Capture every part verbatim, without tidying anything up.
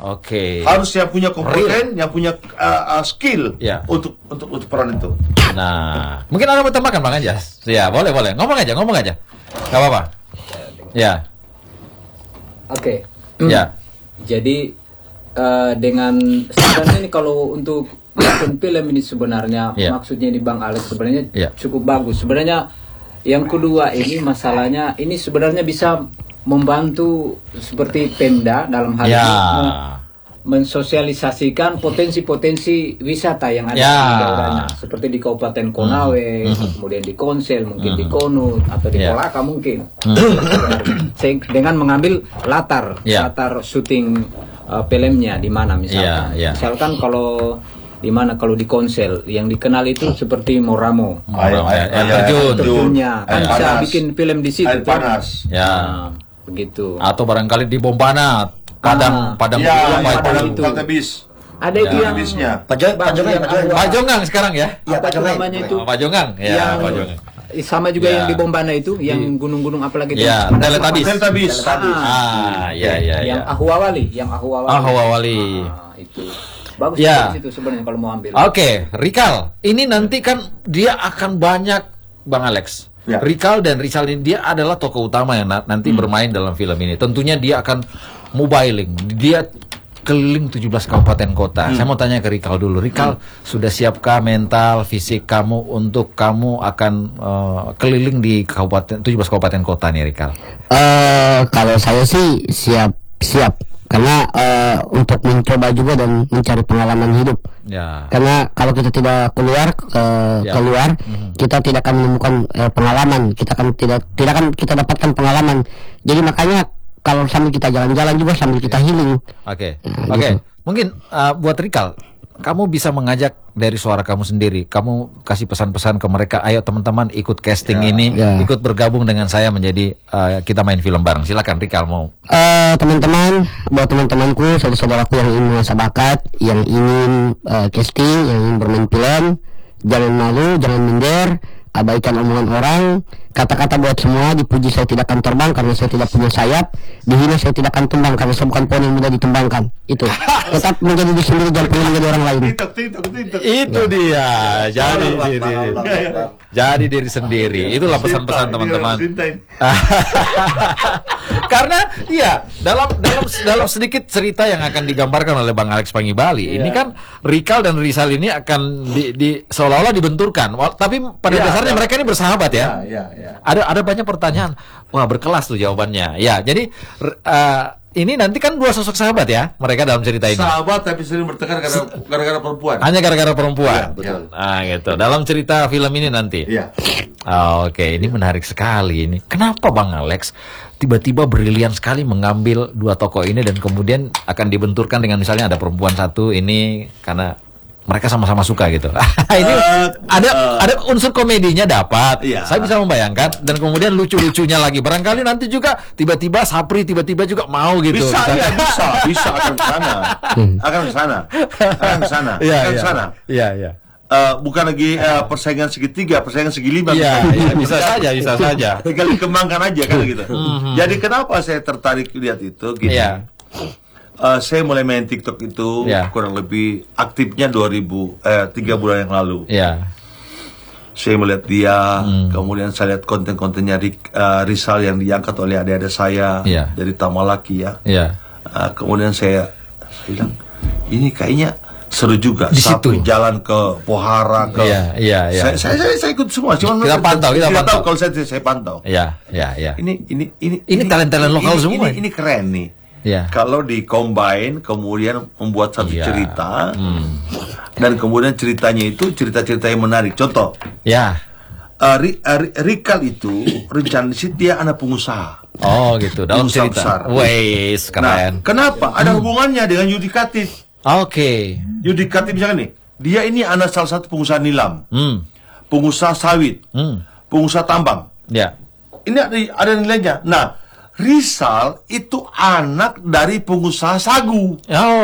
Oke. Harus yang punya kompeten, yang punya uh, uh, skill ya. untuk untuk untuk peran itu. Nah, mungkin Anda mau tambahkan Bang Anjas? Ya, boleh boleh. Ngomong aja, ngomong aja. Gak apa-apa. Ya. Oke. Ya. Jadi uh, dengan sebenarnya ini kalau untuk bikin film ini sebenarnya ya. maksudnya ini Bang Alex sebenarnya ya. cukup bagus. Sebenarnya yang kedua ini masalahnya ini sebenarnya bisa membantu seperti Pemda dalam hal ya. ini mensosialisasikan potensi-potensi wisata yang ada ya. di daerahnya, seperti di Kabupaten Konawe, hmm. kemudian di Konsel, mungkin hmm. di Konut atau di ya. Kolaka mungkin, hmm. dengan mengambil latar ya. latar syuting uh, filmnya di mana misalkan, ya. Ya. misalkan kalau di mana kalau di Konsel yang dikenal itu seperti Moramo, air, air, air terjun, terjunnya, kan bisa bikin film di situ, air panas, ya. Nah, begitu. Atau barangkali di Bombana. Padang, ah, padang, ya, padang, padang itu. Bis. Ada itu ya. yang bisnya. Pajongang, Pajongang sekarang ya. Ya, Pajongang namanya itu. Pajongang, ya, yang, Pajongang. Sama juga ya. yang di Bombana itu, yang gunung-gunung apalagi itu. Ya, Teletabis. Teletabis. Ah, ya, ya, yang ya. Ahuawali, yang Ahuawali. Ahuawali. Ah, itu. Bagus ya. itu sebenarnya kalau mau ambil. Oke, okay. Rikal. Ini nanti kan dia akan banyak Bang Alex. Ya. Rikal dan Rizal ini dia adalah tokoh utama yang nanti hmm. bermain dalam film ini. Tentunya dia akan mobiling, dia keliling tujuh belas kabupaten kota. Hmm. Saya mau tanya ke Rikal dulu. Rikal, hmm. sudah siapkah mental, fisik kamu untuk kamu akan uh, keliling di kabupaten tujuh belas kabupaten kota nih, Rikal? Uh, kalau saya sih siap siap karena uh, untuk mencoba juga dan mencari pengalaman hidup. Ya. Karena kalau kita tidak keluar uh, ya. keluar, mm-hmm. kita tidak akan menemukan uh, pengalaman. Kita akan tidak tidak akan kita dapatkan pengalaman. Jadi makanya kalau sambil kita jalan-jalan juga sambil kita healing. Oke, okay. nah, oke. Okay. Gitu. Mungkin uh, buat Rikal, kamu bisa mengajak dari suara kamu sendiri. Kamu kasih pesan-pesan ke mereka. Ayo teman-teman ikut casting yeah. ini, yeah. ikut bergabung dengan saya menjadi uh, kita main film bareng. Silakan Rikal mau. Uh, teman-teman, buat teman-temanku, saudara-saudaraku yang ingin mengasah bakat, yang ingin uh, casting, yang ingin bermain film, jangan malu, jangan minder. Abaikan omongan orang, kata-kata buat semua, dipuji saya tidak akan terbang karena saya tidak punya sayap, dihina saya tidak akan tumbang karena saya bukan pohon yang mudah ditembangkan. Itu. Tetap menjadi diri sendiri, jangan pernah menjadi orang lain. Titok, titok, titok. Itu dia. Jadi diri. Jadi diri sendiri. Itulah pesan-pesan teman-teman. Karena iya, dalam dalam dalam sedikit cerita yang akan digambarkan oleh Bang Alex Pangibali, ini kan Rikal dan Rizal ini akan di, di seolah-olah dibenturkan. Tapi pada ya, dasarnya ya. mereka ini bersahabat ya. Ya, ya, ya. Ada ada banyak pertanyaan. Wah, berkelas tuh jawabannya. Ya, jadi uh, ini nanti kan dua sosok sahabat ya mereka dalam cerita ini. Sahabat tapi sering bertengkar karena gara-gara perempuan. Hanya gara-gara perempuan. Ya, betul. Nah, gitu. Dalam cerita film ini nanti. Iya. Oh, Oke, okay. Ini menarik sekali ini. Kenapa Bang Alex tiba-tiba brilian sekali mengambil dua tokoh ini dan kemudian akan dibenturkan dengan misalnya ada perempuan satu ini karena mereka sama-sama suka gitu. Ini uh, ada uh, ada unsur komedinya dapat. Iya. Saya bisa membayangkan dan kemudian lucu-lucunya lagi. Barangkali nanti juga tiba-tiba Sapri tiba-tiba juga mau gitu. Bisa, ya, bisa, bisa akan ke sana. Akan ke sana. Akan ke sana. Iya, akan ke sana. Iya, iya. Uh, bukan lagi uh, persaingan segitiga, persaingan segi lima. Iya, iya, bisa saja, bisa saja. Tinggal dikembangkan aja kan gitu. Mm-hmm. Jadi kenapa saya tertarik lihat itu gini. Iya. Uh, saya mulai main TikTok itu yeah. kurang lebih aktifnya dua ribu eh, tiga bulan yang lalu. Yeah. Saya melihat dia, mm. kemudian saya lihat konten-kontennya uh, Rizal yang diangkat oleh adik-adik saya yeah. dari Tamalaki ya. Yeah. Uh, kemudian saya, saya bilang, ini kayaknya seru juga. Di Satu situ. jalan ke Pohara ke. Yeah, yeah, yeah. Saya, saya, saya, saya ikut semua. Cuman kita pantau, kita pantau. Tahu kalau saya, saya pantau. Iya, iya, iya. Ini, ini, ini, ini talent-talent lokal ini, semua. Ini, ini keren nih. Ya. Kalau di combine kemudian membuat satu ya. cerita hmm. dan kemudian ceritanya itu cerita-cerita yang menarik. Contoh, ya, uh, Ri, uh, Rikal itu rencana dia anak pengusaha. Oh gitu, dalam pengusaha cerita. Besar. Wes, keren. Nah, kenapa? Ada hmm. hubungannya dengan yudikatif. Oke. Okay. Yudikatif misalnya nih, dia ini anak salah satu pengusaha nilam, hmm. pengusaha sawit, hmm. pengusaha tambang. Ya. Ini ada, ada nilainya. Nah. Rizal itu anak dari pengusaha sagu.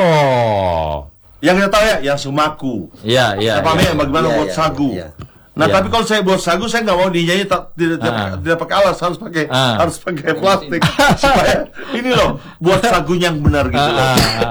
Oh. Yang kita tahu ya, yang Sumaku. Iya, iya. Apa ya. ya, bagaimana ya, buat ya, sagu. ya. Nah, ya. tapi kalau saya buat sagu, saya nggak mau dinyanyi tidak ah. tidak pakai alas, harus pakai ah. harus pakai plastik supaya ini loh buat sagunya yang benar gitu loh.